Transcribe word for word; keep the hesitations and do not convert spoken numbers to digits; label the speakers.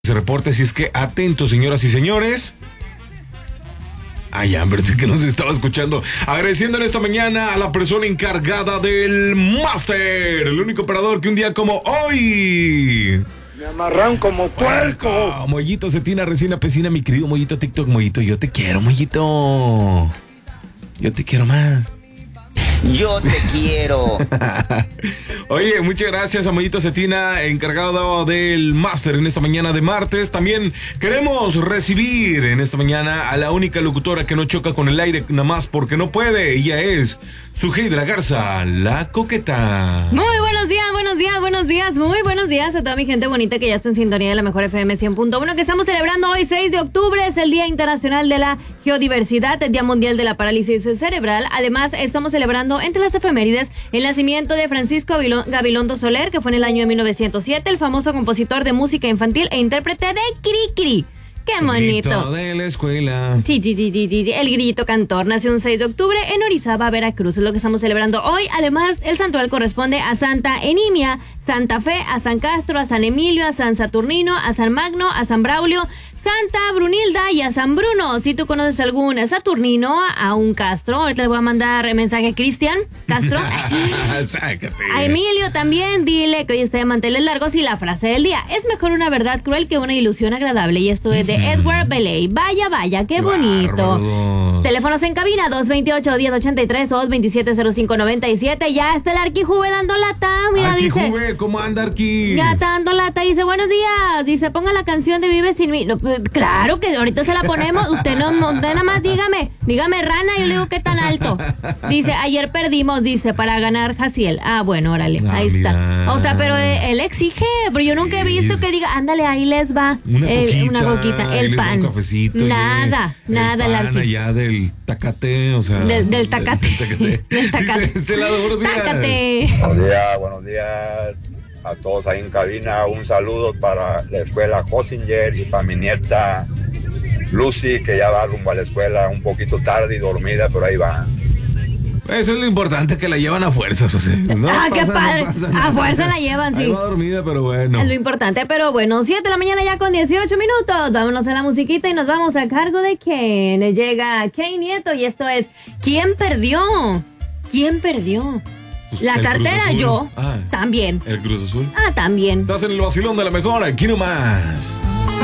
Speaker 1: Se reporte, si es que atentos, señoras y señores. Ay, hambre, que nos estaba escuchando. Agradeciéndole esta mañana a la persona encargada del máster, el único operador que un día como hoy
Speaker 2: me amarran como puerco.
Speaker 1: Mollito Cetina, Resina Pesina, mi querido Mollito TikTok. Mollito, yo te quiero, Mollito. Yo te quiero más.
Speaker 3: Yo te quiero.
Speaker 1: Oye, muchas gracias a Mollito Cetina, encargado del máster en esta mañana de martes. También queremos recibir en esta mañana a la única locutora que no choca con el aire nada más porque no puede. Ella es Sujeidra Garza, la coqueta.
Speaker 4: Muy buenos días, buenos días, buenos días, muy buenos días a toda mi gente bonita que ya está en sintonía de la mejor F M cien punto uno, que estamos celebrando hoy seis de octubre, es el Día Internacional de la Geodiversidad, el Día Mundial de la Parálisis Cerebral. Además, estamos celebrando entre las efemérides el nacimiento de Francisco Gabilondo Soler, que fue en el año de mil novecientos siete, el famoso compositor de música infantil e intérprete de Cricri. ¡Qué bonito!
Speaker 1: De la escuela.
Speaker 4: Sí, sí, sí, sí, sí, el grito cantor nació un seis de octubre en Orizaba, Veracruz. Es lo que estamos celebrando hoy. Además, el santuario corresponde a Santa Enimia, Santa Fe, a San Castro, a San Emilio, a San Saturnino, a San Magno, a San Braulio, Santa Brunilda y a San Bruno. Si tú conoces algún Saturnino, a un Castro, ahorita le voy a mandar mensaje a Cristian Castro. A Emilio también, dile que hoy está de manteles largos. Y la frase del día: es mejor una verdad cruel que una ilusión agradable. Y esto es de Edward Belley. Vaya, vaya, qué, qué bonito. Bárbaro. Teléfonos en cabina: dos veintiocho, diez ochenta y tres, dos veintisiete, cero cinco noventa y siete. Ya está el Arquijuve dando lata. Mira,
Speaker 1: Arqui
Speaker 4: dice.
Speaker 1: Juve, ¿cómo anda Arqui?
Speaker 4: Ya está dando lata. Dice: buenos días. Dice: ponga la canción de Vive Sin Mí. No, claro que ahorita se la ponemos. Usted no, usted nada más dígame, dígame rana, yo le digo qué tan alto. Dice: ayer perdimos, dice, para ganar Jaciel. Ah, bueno, órale, ah, ahí mira. Está. O sea, pero él exige, pero yo nunca he visto que diga, ándale, ahí les va.
Speaker 1: Una
Speaker 4: el,
Speaker 1: coquita,
Speaker 4: una coquita, el pan.
Speaker 1: Un cafecito,
Speaker 4: nada,
Speaker 1: el
Speaker 4: nada.
Speaker 1: El pan allá del tacate, o sea.
Speaker 4: Del, del tacate.
Speaker 1: Del tacate.
Speaker 4: Del tacate.
Speaker 1: Dice, este lado, buenos días.
Speaker 4: Tácate.
Speaker 5: Buenos días, buenos días a todos ahí en cabina. Un saludo para la escuela Hosinger y para mi nieta Lucy, que ya va rumbo a la escuela un poquito tarde y dormida, pero ahí va.
Speaker 1: Eso es lo importante, que la llevan a fuerzas, o sea. No
Speaker 4: ah,
Speaker 1: pasa,
Speaker 4: qué padre.
Speaker 1: No pasa,
Speaker 4: a
Speaker 1: no
Speaker 4: fuerza la llevan, sí.
Speaker 1: Ahí va dormida, pero bueno.
Speaker 4: Es lo importante, pero bueno, siete de la mañana ya con dieciocho minutos. Vámonos a la musiquita y nos vamos a cargo de quién. Llega Kay Nieto y esto es ¿Quién perdió? ¿Quién perdió? Pues la cartera yo, ah, también.
Speaker 1: ¿El Cruz Azul?
Speaker 4: Ah, también.
Speaker 1: Estás en el vacilón de la mejor, aquí nomás.